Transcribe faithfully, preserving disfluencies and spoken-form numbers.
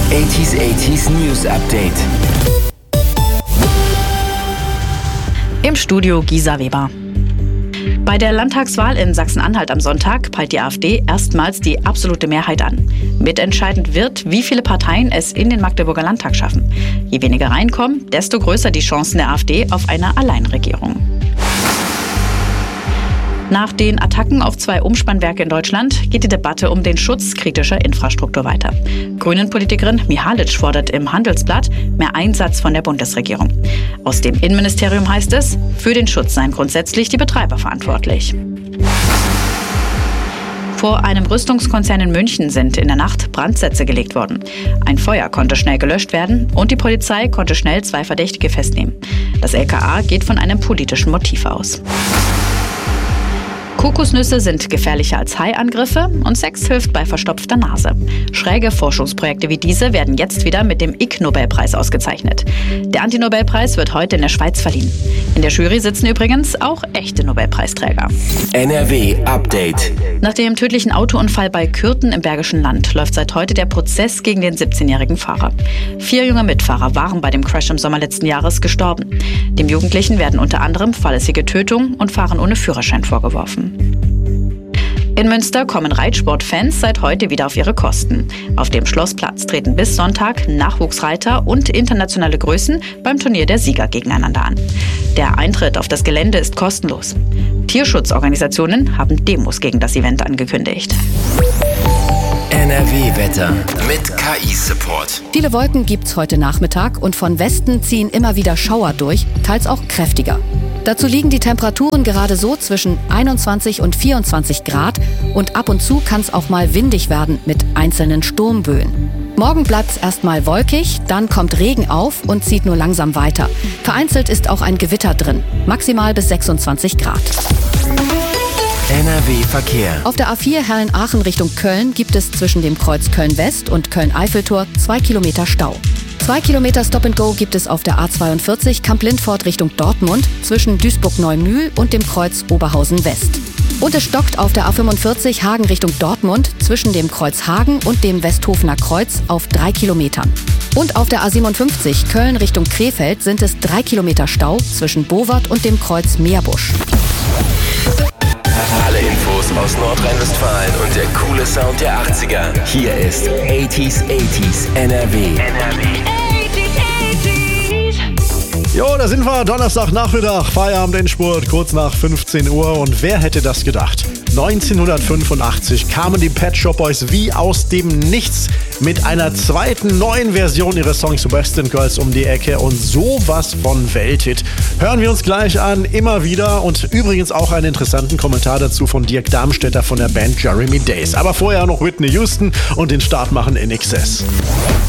achtziger achtziger News Update. Im Studio Gisa Weber. Bei der Landtagswahl in Sachsen-Anhalt am Sonntag peilt die AfD erstmals die absolute Mehrheit an. Mitentscheidend wird, wie viele Parteien es in den Magdeburger Landtag schaffen. Je weniger reinkommen, desto größer die Chancen der AfD auf eine Alleinregierung. Nach den Attacken auf zwei Umspannwerke in Deutschland geht die Debatte um den Schutz kritischer Infrastruktur weiter. Grünen-Politikerin Mihalic fordert im Handelsblatt mehr Einsatz von der Bundesregierung. Aus dem Innenministerium heißt es, für den Schutz seien grundsätzlich die Betreiber verantwortlich. Vor einem Rüstungskonzern in München sind in der Nacht Brandsätze gelegt worden. Ein Feuer konnte schnell gelöscht werden und die Polizei konnte schnell zwei Verdächtige festnehmen. Das L K A geht von einem politischen Motiv aus. Kokosnüsse sind gefährlicher als Haiangriffe und Sex hilft bei verstopfter Nase. Schräge Forschungsprojekte wie diese werden jetzt wieder mit dem Ig-Nobelpreis ausgezeichnet. Der Anti-Nobelpreis wird heute in der Schweiz verliehen. In der Jury sitzen übrigens auch echte Nobelpreisträger. N R W Update. Nach dem tödlichen Autounfall bei Kürten im Bergischen Land läuft seit heute der Prozess gegen den siebzehnjährigen Fahrer. Vier junge Mitfahrer waren bei dem Crash im Sommer letzten Jahres gestorben. Dem Jugendlichen werden unter anderem fahrlässige Tötung und Fahren ohne Führerschein vorgeworfen. In Münster kommen Reitsportfans seit heute wieder auf ihre Kosten. Auf dem Schlossplatz treten bis Sonntag Nachwuchsreiter und internationale Größen beim Turnier der Sieger gegeneinander an. Der Eintritt auf das Gelände ist kostenlos. Tierschutzorganisationen haben Demos gegen das Event angekündigt. N R W-Wetter mit K I-Support. Viele Wolken gibt's heute Nachmittag und von Westen ziehen immer wieder Schauer durch, teils auch kräftiger. Dazu liegen die Temperaturen gerade so zwischen einundzwanzig und vierundzwanzig Grad und ab und zu kann es auch mal windig werden mit einzelnen Sturmböen. Morgen bleibt es erstmal wolkig, dann kommt Regen auf und zieht nur langsam weiter. Vereinzelt ist auch ein Gewitter drin, maximal bis sechsundzwanzig Grad. N R W-Verkehr. Auf der A vier Herrn-Aachen Richtung Köln gibt es zwischen dem Kreuz Köln-West und Köln-Eiffeltor zwei Kilometer Stau. Zwei Kilometer Stop-and-Go gibt es auf der A zweiundvierzig Kamp-Lindfort Richtung Dortmund zwischen Duisburg-Neumühl und dem Kreuz Oberhausen-West. Und es stockt auf der A fünfundvierzig Hagen Richtung Dortmund zwischen dem Kreuz Hagen und dem Westhofener Kreuz auf drei Kilometern. Und auf der A siebenundfünfzig Köln Richtung Krefeld sind es drei Kilometer Stau zwischen Bowart und dem Kreuz Meerbusch. Alle Infos aus Nordrhein-Westfalen und der coole Sound der achtziger. Hier ist achtziger achtziger N R W. N R W. Jo, da sind wir, Donnerstagnachmittag, Feierabend Endspurt, kurz nach fünfzehn Uhr. Und wer hätte das gedacht? neunzehnhundertfünfundachtzig kamen die Pet Shop Boys wie aus dem Nichts mit einer zweiten neuen Version ihres Songs Western Girls um die Ecke und sowas von Welthit. Hören wir uns gleich an, immer wieder, und übrigens auch einen interessanten Kommentar dazu von Dirk Darmstädter von der Band Jeremy Days. Aber vorher noch Whitney Houston und den Start machen in Excess.